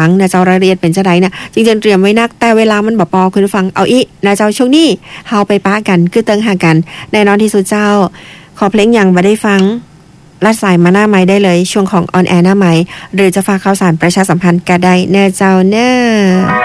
ฟังนะเจ้ารายละเอียดเป็นจะไดนะจริงๆเตรียมไว้นักแต่เวลามันบ่พอคุณผู้ฟังเอาอีนะเจ้าช่วงนี้เฮาไปป้ากันคือเติงหากันแน่นอนที่สุดเจ้าขอเพลงอย่างบ่ได้ฟังลัดสายมาหน้าไม้ได้เลยช่วงของออนแอร์หน้าไม้หรือจะฝากข่าวสารประชาสัมพันธ์ก็ได้แน่เจ้าเน้อ